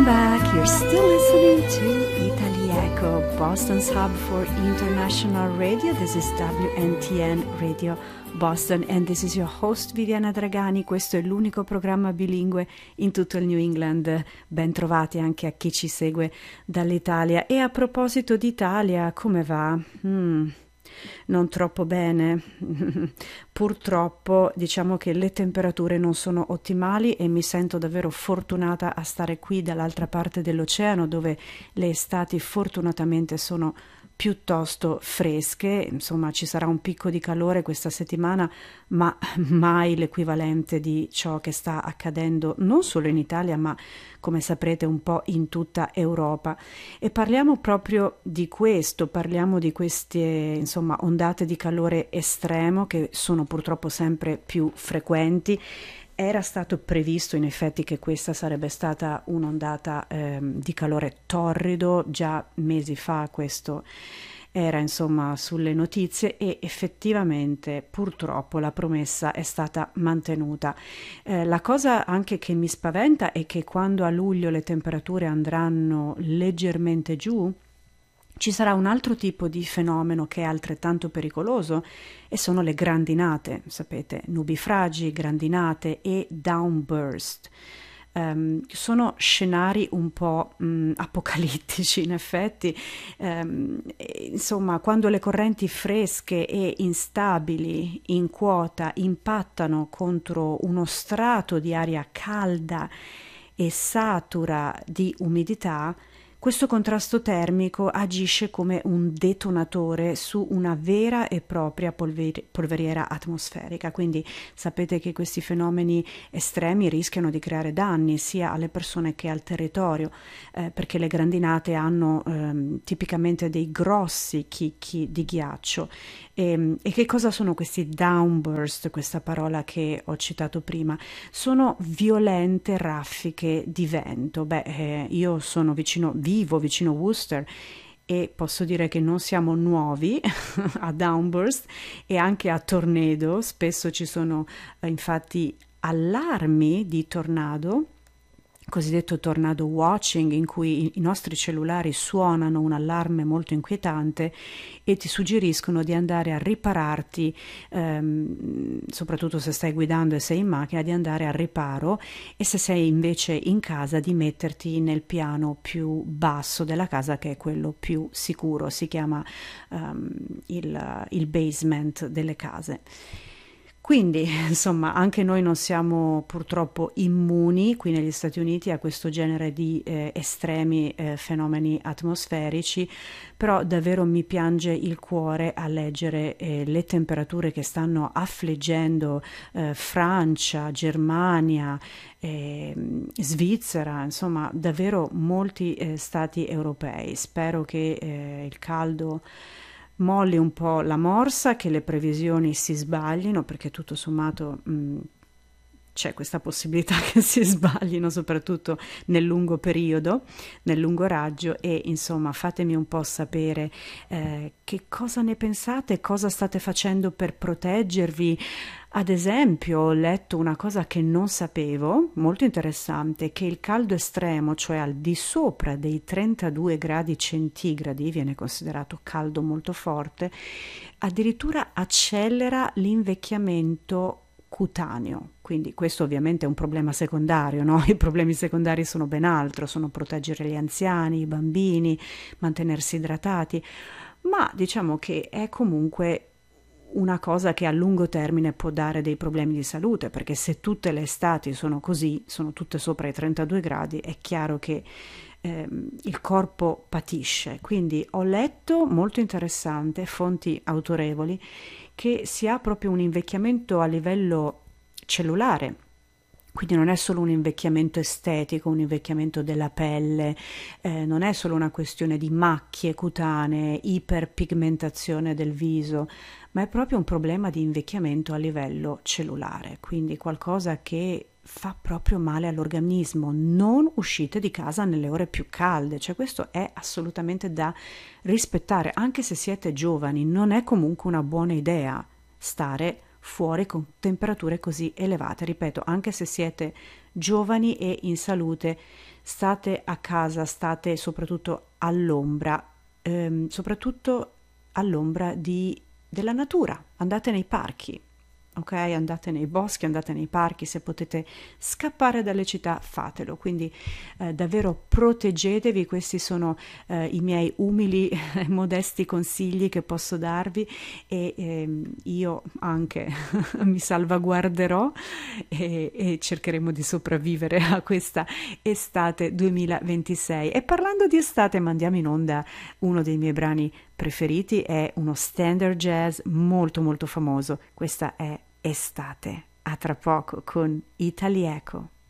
Welcome back. You're still listening to Italy Echo, Boston's hub for international radio. This is WNTN Radio Boston and this is your host Viviana Dragani. Questo è l'unico programma bilingue in tutto il New England. Ben trovati anche a chi ci segue dall'Italia. E a proposito d'Italia, come va? Non troppo bene. Purtroppo diciamo che le temperature non sono ottimali e mi sento davvero fortunata a stare qui dall'altra parte dell'oceano, dove le estati fortunatamente sono piuttosto fresche. Insomma, ci sarà un picco di calore questa settimana, ma mai l'equivalente di ciò che sta accadendo non solo in Italia, ma come saprete un po' in tutta Europa. E parliamo proprio di questo, parliamo di queste insomma ondate di calore estremo che sono purtroppo sempre più frequenti. Era stato previsto in effetti che questa sarebbe stata un'ondata di calore torrido, già mesi fa questo era insomma sulle notizie e effettivamente purtroppo la promessa è stata mantenuta. La cosa anche che mi spaventa è che quando a luglio le temperature andranno leggermente giù, ci sarà un altro tipo di fenomeno che è altrettanto pericoloso e sono le grandinate, sapete, nubifragi, grandinate e downburst. Sono scenari un po' apocalittici in effetti. Insomma, quando le correnti fresche e instabili in quota impattano contro uno strato di aria calda e satura di umidità, questo contrasto termico agisce come un detonatore su una vera e propria polveriera atmosferica, quindi sapete che questi fenomeni estremi rischiano di creare danni sia alle persone che al territorio, perché le grandinate hanno tipicamente dei grossi chicchi di ghiaccio. E che cosa sono questi downburst, questa parola che ho citato prima? Sono violente raffiche di vento. Io sono vivo vicino Worcester e posso dire che non siamo nuovi a downburst e anche a tornado. Spesso ci sono infatti allarmi di tornado, cosiddetto tornado watching, in cui i nostri cellulari suonano un allarme molto inquietante e ti suggeriscono di andare a ripararti, soprattutto se stai guidando e sei in macchina, di andare a riparo, e se sei invece in casa di metterti nel piano più basso della casa, che è quello più sicuro, si chiama il basement delle case. Quindi, insomma, anche noi non siamo purtroppo immuni qui negli Stati Uniti a questo genere di estremi fenomeni atmosferici, però davvero mi piange il cuore a leggere le temperature che stanno affliggendo Francia, Germania, Svizzera, insomma, davvero molti stati europei. Spero che il caldo molli un po' la morsa, che le previsioni si sbaglino, perché tutto sommato c'è questa possibilità che si sbaglino, soprattutto nel lungo periodo, nel lungo raggio. E insomma fatemi un po' sapere che cosa ne pensate, cosa state facendo per proteggervi. Ad esempio, ho letto una cosa che non sapevo, molto interessante, che il caldo estremo, cioè al di sopra dei 32 gradi centigradi, viene considerato caldo molto forte, addirittura accelera l'invecchiamento cutaneo. Quindi questo ovviamente è un problema secondario, no? I problemi secondari sono ben altro, sono proteggere gli anziani, i bambini, mantenersi idratati, ma diciamo che è comunque una cosa che a lungo termine può dare dei problemi di salute, perché se tutte le estati sono così, sono tutte sopra i 32 gradi, è chiaro che il corpo patisce. Quindi ho letto, molto interessante, fonti autorevoli, che si ha proprio un invecchiamento a livello cellulare. Quindi non è solo un invecchiamento estetico, un invecchiamento della pelle, non è solo una questione di macchie cutanee, iperpigmentazione del viso, ma è proprio un problema di invecchiamento a livello cellulare, quindi qualcosa che fa proprio male all'organismo. Non uscite di casa nelle ore più calde, cioè questo è assolutamente da rispettare, anche se siete giovani. Non è comunque una buona idea stare fuori con temperature così elevate, ripeto, anche se siete giovani e in salute, state a casa, state soprattutto all'ombra, soprattutto all'ombra della natura, andate nei parchi. Ok, andate nei boschi, andate nei parchi, se potete scappare dalle città fatelo, quindi davvero proteggetevi, questi sono i miei umili e modesti consigli che posso darvi e io anche mi salvaguarderò e cercheremo di sopravvivere a questa estate 2026. E parlando di estate mandiamo in onda uno dei miei brani preferiti, è uno standard jazz molto molto famoso, questa è Estate. A tra poco con Italieco.